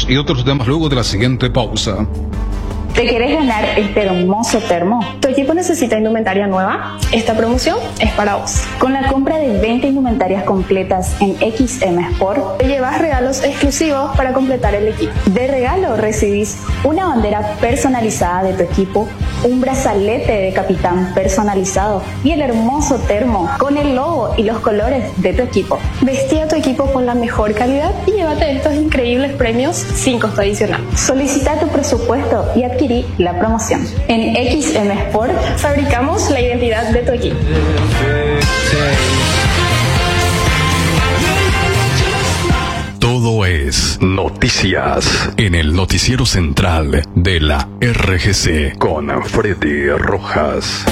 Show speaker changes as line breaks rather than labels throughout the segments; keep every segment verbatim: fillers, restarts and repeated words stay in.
Estos y otros temas luego de la siguiente pausa.
¿Te querés ganar este hermoso termo? ¿Tu equipo necesita indumentaria nueva? Esta promoción es para vos. Con la compra de veinte indumentarias completas en X M Sport, te llevas regalos exclusivos para completar el equipo. De regalo recibís una bandera personalizada de tu equipo, un brazalete de capitán personalizado y el hermoso termo con el logo y los colores de tu equipo. Vestí a tu equipo con la mejor calidad y llévate estos increíbles premios sin costo adicional. Solicita tu presupuesto y adquirí la promoción. En X M Sport fabricamos la identidad de tu equipo.
Todo es noticias en el noticiero central de la R G C con Freddy Rojas.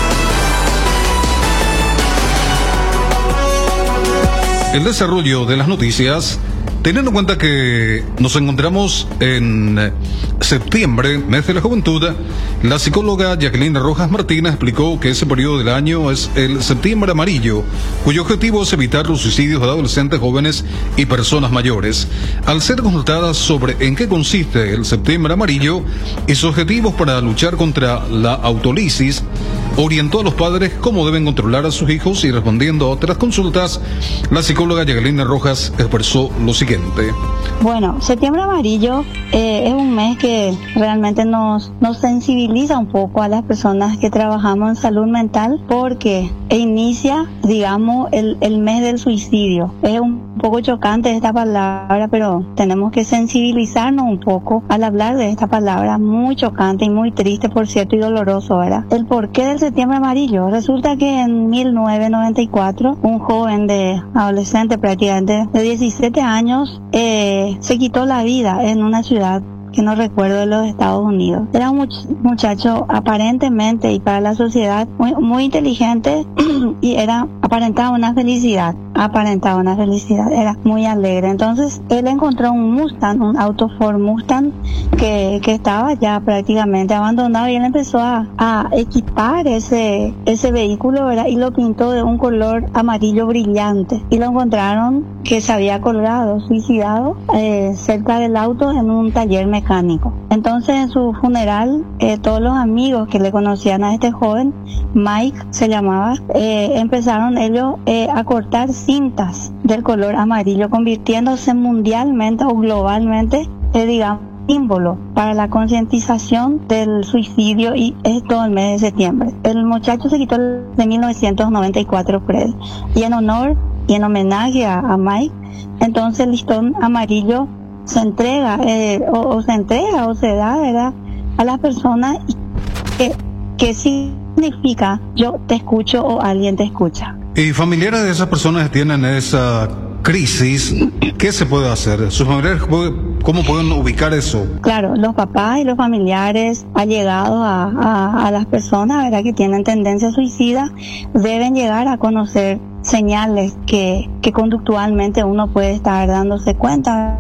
El desarrollo de las noticias, teniendo en cuenta que nos encontramos en septiembre, mes de la juventud, la psicóloga Jacqueline Rojas Martínez explicó que ese periodo del año es el septiembre amarillo, cuyo objetivo es evitar los suicidios de adolescentes, jóvenes y personas mayores. Al ser consultada sobre en qué consiste el septiembre amarillo y sus objetivos para luchar contra la autolisis, orientó a los padres cómo deben controlar a sus hijos y respondiendo a otras consultas, la psicóloga Jacqueline Rojas expresó lo siguiente.
Bueno, septiembre amarillo eh, es un mes que realmente nos, nos sensibiliza un poco a las personas que trabajamos en salud mental porque inicia, digamos, el, el mes del suicidio. Es un poco chocante esta palabra, pero tenemos que sensibilizarnos un poco al hablar de esta palabra, muy chocante y muy triste, por cierto, y doloroso, ¿verdad? El porqué del septiembre amarillo. Resulta que en mil novecientos noventa y cuatro, un joven de adolescente prácticamente de diecisiete años eh, se quitó la vida en una ciudad que no recuerdo, de los Estados Unidos. Era un much- muchacho aparentemente y para la sociedad muy, muy inteligente y era aparentaba una felicidad, aparentaba una felicidad, era muy alegre. Entonces él encontró un Mustang, un auto Ford Mustang que, que estaba ya prácticamente abandonado y él empezó a, a equipar ese, ese vehículo, ¿verdad? Y lo pintó de un color amarillo brillante y lo encontraron que se había colgado, suicidado eh, cerca del auto en un taller mecánico. mecánico. Entonces en su funeral eh, todos los amigos que le conocían a este joven, Mike se llamaba, eh, empezaron ellos eh, a cortar cintas del color amarillo, convirtiéndose mundialmente o globalmente, eh, digamos, símbolo para la concientización del suicidio, y es todo el mes de septiembre. El muchacho se quitó de mil novecientos noventa y cuatro, Fred, y en honor y en homenaje a, a Mike, entonces el listón amarillo se entrega eh, o, o se entrega o se da, ¿verdad?, a las personas que, que significa yo te escucho o alguien te escucha.
Y familiares de esas personas que tienen esa crisis, ¿qué se puede hacer? ¿Sus familiares cómo pueden ubicar eso?
Claro, los papás y los familiares allegados a, a, a las personas, ¿verdad?, que tienen tendencia suicida, deben llegar a conocer señales que, que conductualmente uno puede estar dándose cuenta.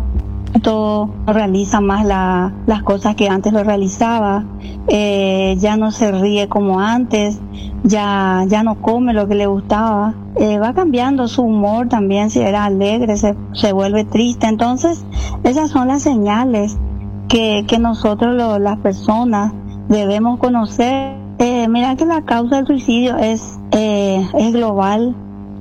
No realiza más la, las cosas que antes lo realizaba, eh, ya no se ríe como antes, ya, ya no come lo que le gustaba, eh, va cambiando su humor también, si era alegre se, se vuelve triste. Entonces esas son las señales que, que nosotros lo, las personas debemos conocer. Eh, mira que la causa del suicidio es, eh, es global,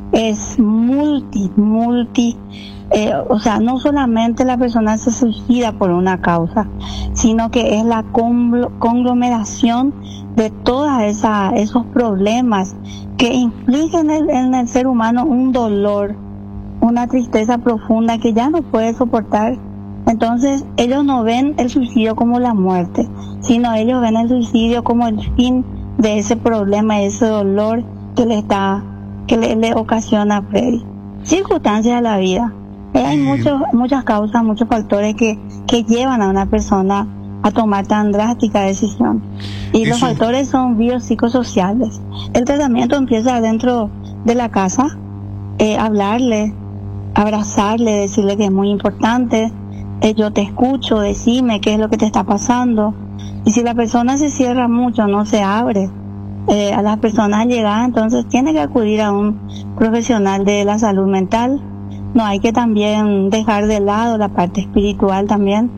es multi, multi Eh, o sea, no solamente la persona se suicida por una causa, sino que es la conglomeración de todos esos problemas que infligen en el, en el ser humano un dolor, una tristeza profunda que ya no puede soportar. Entonces ellos no ven el suicidio como la muerte, sino ellos ven el suicidio como el fin de ese problema, ese dolor que le está, que le, le ocasiona a Freddy. Circunstancias de la vida. Eh, hay muchos, muchas causas, muchos factores que, que llevan a una persona a tomar tan drástica decisión. Y Eso. Los factores son biopsicosociales. El tratamiento empieza dentro de la casa, eh, hablarle, abrazarle, decirle que es muy importante, eh, yo te escucho, decime qué es lo que te está pasando. Y si la persona se cierra mucho, no se abre eh, a las personas llegadas, entonces tiene que acudir a un profesional de la salud mental. No hay que también dejar de lado la parte espiritual también.